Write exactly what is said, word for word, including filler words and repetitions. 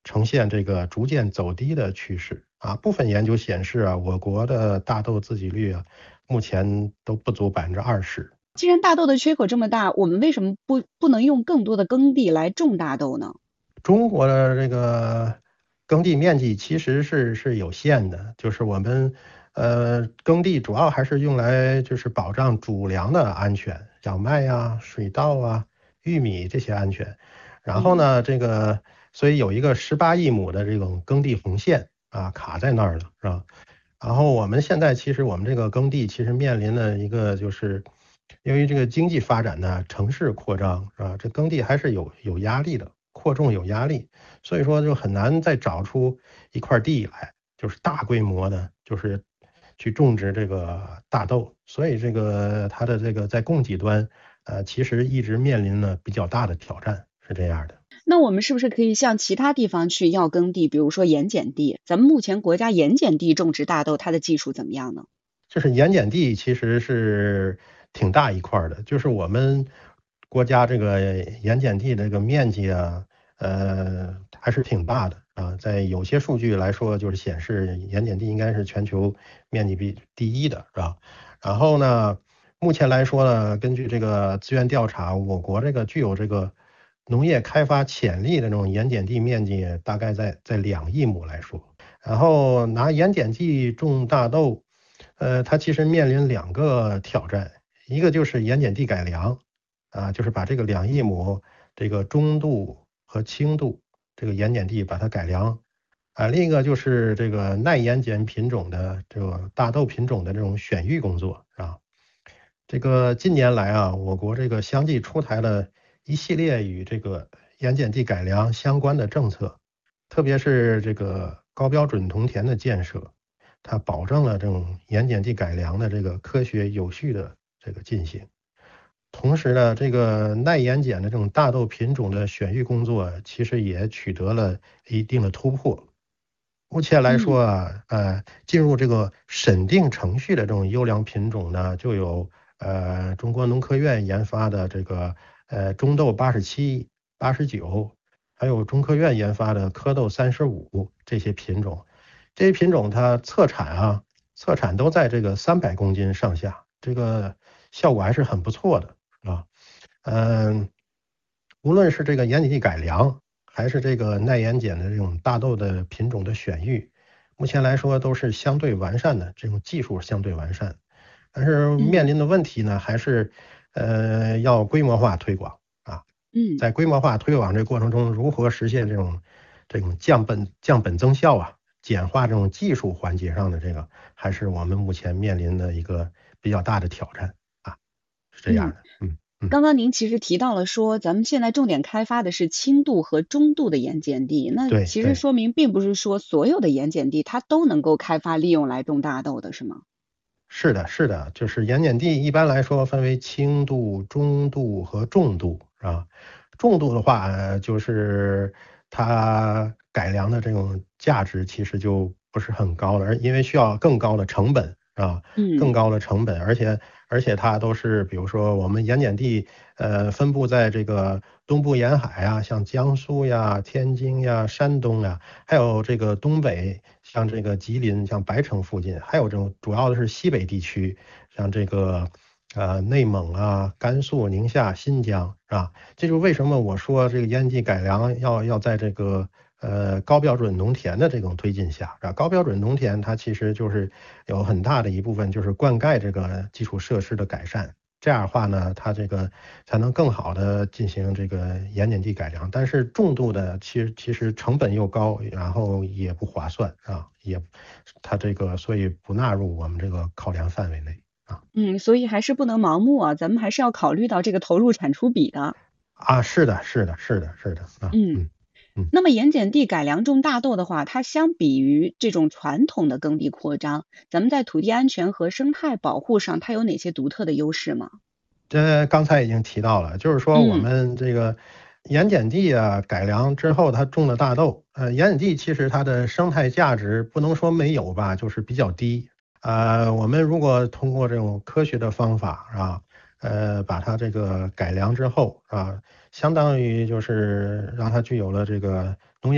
呈现这个逐渐走低的趋势啊。部分研究显示啊，我国的大豆自给率啊，目前都不足百分之二十。 既然大豆的缺口这么大，我们为什么不不能用更多的耕地来种大豆呢？ 中国的这个耕地面积其实是是有限的，就是我们呃耕地主要还是用来就是保障主粮的安全，小麦呀、水稻啊、玉米这些安全。然后嗯。 呢，这个所以有一个十八亿亩的这种耕地红线啊卡在那儿了，是吧？然后我们现在其实我们这个耕地其实面临的一个就是由于这个经济发展呢，城市扩张是吧？这耕地还是有有压力的，扩种有压力，所以说就很难再找出一块地来，就是大规模的，就是去种植这个大豆。所以这个它的这个在供给端，呃，其实一直面临了比较大的挑战，是这样的。 那我们是不是可以向其他地方去要耕地，比如说盐碱地？咱们目前国家盐碱地种植大豆，它的技术怎么样呢？ 就是盐碱地其实是挺大一块儿的，就是我们国家这个盐碱地这个面积啊，呃，还是挺大的啊。在有些数据来说，就是显示盐碱地应该是全球面积比第一的，是吧？然后呢，目前来说呢，根据这个资源调查，我国这个具有这个农业开发潜力的这种盐碱地面积大概在在两亿亩来说。然后拿盐碱地种大豆，呃，它其实面临两个挑战，一个就是盐碱地改良，啊，就是把这个两亿亩这个中度和轻度这个盐碱地把它改良，啊，另一个就是这个耐盐碱品种的这个大豆品种的这种选育工作啊。这个近年来啊，我国这个相继出台了一系列与这个盐碱地改良相关的政策，特别是这个高标准农田的建设，它保证了这种盐碱地改良的这个科学有序的这个进行。同时呢，这个耐盐碱的这种大豆品种的选育工作，其实也取得了一定的突破。目前来嗯。 说啊，呃，进入这个审定程序的这种优良品种呢，就有呃中国农科院研发的这个呃中豆八十七、八十九，还有中科院研发的蝌蚪三十五这些品种。这些品种它测产啊，测产都在这个三百公斤上下，这个效果还是很不错的啊。嗯，无论是这个盐碱地改良，还是这个耐盐碱的这种大豆的品种的选育，目前来说都是相对完善的，这种技术相对完善。但是面嗯。 临的问题呢，还是呃要规模化推广啊。 嗯。 在规模化推广这个过程中，如何实现这种这种降本降本增效啊，简化这种技术环节上的这个，还是我们目前面临的一个比较大的挑战啊，是这样嗯。 的。嗯嗯， 刚刚您其实提到了说，咱们现在重点开发的是轻度和中度的盐碱地，那其实对对。 说明并不是说所有的盐碱地它都能够开发利用来种大豆的，是吗？ 是的，是的，就是盐碱地一般来说分为轻度、中度和重度，啊。重度的话，呃就是它改良的这种价值其实就不是很高了，而因为需要更高的成本，啊，更嗯。 高的成本，而且而且它都是比如说我们盐碱地，呃，分布在这个东部沿海啊，像江苏呀、天津呀、山东呀，还有这个东北，像这个吉林、像白城附近，还有这种主要的是西北地区，像这个呃内蒙啊、甘肃、宁夏、新疆，是吧？这就是为什么我说这个烟地改良要要在这个呃高标准农田的这种推进下，啊，高标准农田它其实就是有很大的一部分就是灌溉这个基础设施的改善。这样的话呢，它这个才能更好的进行这个盐碱地改良。但是重度的其实其实成本又高，然后也不划算啊，也它这个所以不纳入我们这个考量范围内啊。 嗯，所以还是不能盲目啊，咱们还是要考虑到这个投入产出比的。 啊，是的，是的，是的，是的啊。 嗯。 嗯嗯。 那么盐碱地改良种大豆的话，它相比于这种传统的耕地扩张，咱们在土地安全和生态保护上，它有哪些独特的优势吗？ 这刚才已经提到了，就是说我嗯。 们这个盐碱地啊，改良之后它种的大豆，呃，盐碱地其实它的生态价值不能说没有吧，就是比较低。呃，我们如果通过这种科学的方法啊，呃，把它这个改良之后啊，相当于就是让它具有了这个